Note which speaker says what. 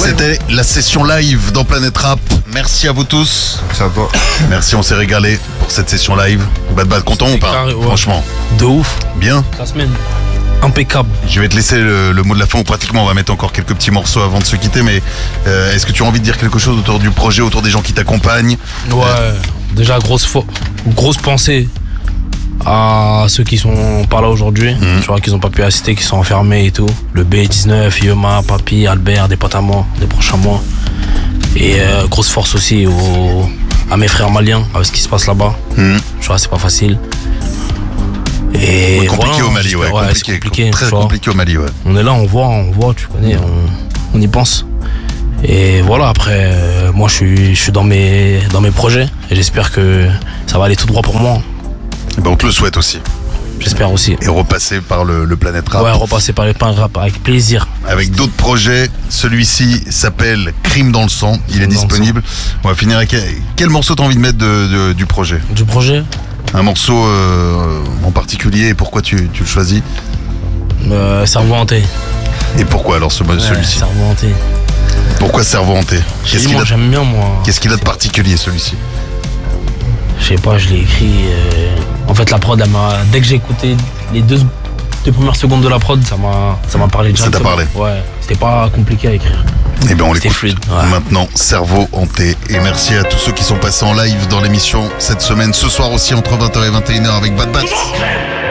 Speaker 1: C'était la session live dans Planète Rap. Merci à vous tous.
Speaker 2: Ça va.
Speaker 1: Merci, on s'est régalé pour cette session live. Bad, content ou pas?
Speaker 3: carré, ouais.
Speaker 1: Franchement.
Speaker 3: De ouf.
Speaker 1: Bien.
Speaker 3: La semaine. Impeccable.
Speaker 1: Je vais te laisser le mot de la fin, ou pratiquement on va mettre encore quelques petits morceaux avant de se quitter, mais est-ce que tu as envie de dire quelque chose autour du projet, autour des gens qui t'accompagnent?
Speaker 3: Ouais. Déjà, grosse pensée à ceux qui sont pas là aujourd'hui, tu vois, qui n'ont pas pu assister, qui sont enfermés et tout. Le B19, Yoma, Papi, Albert, des potes à moi, des proches à moi. Et grosse force aussi à mes frères maliens, avec ce qui se passe là-bas. Tu vois, c'est pas facile. Et
Speaker 1: Ouais, compliqué
Speaker 3: voilà,
Speaker 1: au Mali, ouais.
Speaker 3: c'est compliqué.
Speaker 1: Très
Speaker 3: tu vois.
Speaker 1: compliqué au Mali, ouais.
Speaker 3: On est là, on voit, tu connais, on y pense. Et voilà, après, moi je suis dans mes projets et j'espère que ça va aller tout droit pour moi.
Speaker 1: Ben, on te le souhaite aussi.
Speaker 3: J'espère aussi.
Speaker 1: Et repasser par le Planète Rap.
Speaker 3: Ouais, repasser par les pains rap avec plaisir.
Speaker 1: Avec d'autres projets. Celui-ci s'appelle Crime dans le sang. Il est
Speaker 3: Crime dans le
Speaker 1: disponible. On va finir avec quel morceau t'as envie de mettre du projet?
Speaker 3: Du projet
Speaker 1: Un morceau en particulier, et pourquoi tu le choisis?
Speaker 3: Cerveau hanté.
Speaker 1: Et pourquoi alors celui-ci?
Speaker 3: Cerveau hanté.
Speaker 1: Pourquoi Cerveau hanté?
Speaker 3: J'aime bien moi.
Speaker 1: Qu'est-ce qu'il a de particulier celui-ci?
Speaker 3: Je sais pas, je l'ai écrit. En fait, la prod, dès que j'ai écouté les deux premières secondes de la prod, ça m'a parlé de
Speaker 1: Ça t'a parlé?
Speaker 3: Ouais, c'était pas compliqué à écrire.
Speaker 1: Eh bien on
Speaker 3: C'était
Speaker 1: l'écoute
Speaker 3: fluide, ouais.
Speaker 1: maintenant, Cerveau hanté. Et merci à tous ceux qui sont passés en live dans l'émission cette semaine, ce soir aussi entre 20h et 21h avec Bad Bad.